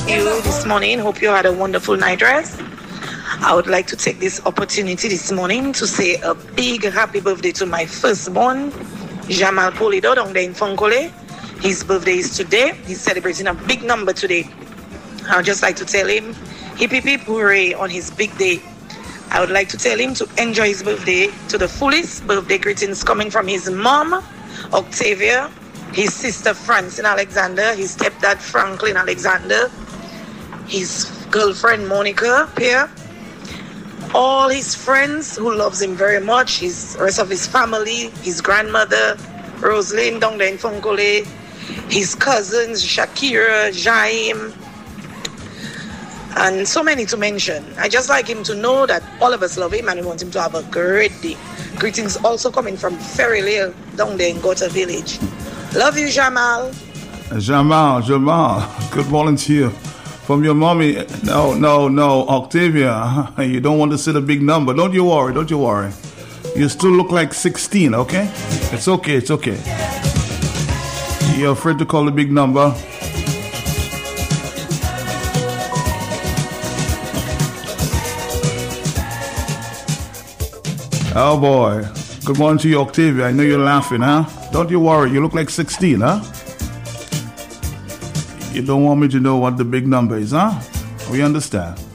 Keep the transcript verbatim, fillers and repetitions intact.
you this morning. Hope you had a wonderful night rest. I would like to take this opportunity this morning to say a big happy birthday to my firstborn, Jamal Polido, down there in Fonkole. His birthday is today. He's celebrating a big number today. I would just like to tell him, hip hip hip hooray on his big day. I would like to tell him to enjoy his birthday to the fullest. Birthday greetings coming from his mom, Octavia, his sister Francine Alexander, his stepdad Franklin Alexander, his girlfriend Monica Pierre, all his friends who loves him very much, his rest of his family, his grandmother, Rosalind down there in Fonkole, his cousins, Shakira, Jaime, and so many to mention. I just like him to know that all of us love him and we want him to have a great day. Greetings also coming from Ferry Lale down there in Gota Village. Love you, Jamal. Jamal, Jamal, good morning to you. From your mommy, no, no, no, Octavia, you don't want to say the big number. Don't you worry, don't you worry. You still look like sixteen, okay? It's okay, it's okay. You're afraid to call the big number? Oh boy. Good morning to you, Octavia. I know you're laughing, huh? Don't you worry, you look like sixteen, huh? You don't want me to know what the big number is, huh? We understand.